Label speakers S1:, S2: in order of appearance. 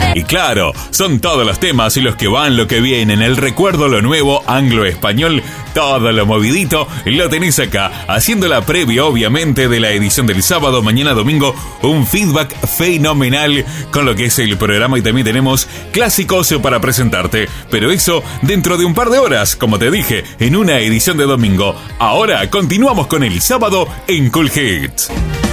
S1: Y claro, son todos los temas y los que van, lo que vienen, el recuerdo, lo nuevo, anglo-español, todo lo movidito, lo tenés acá, haciendo la previa obviamente de la edición del sábado, mañana domingo, un feedback fenomenal con lo que es el programa y también tenemos clásicos para presentarte, pero eso dentro de un par de horas, como te dije, en una edición de domingo. Ahora continuamos con el sábado en Cool Hits.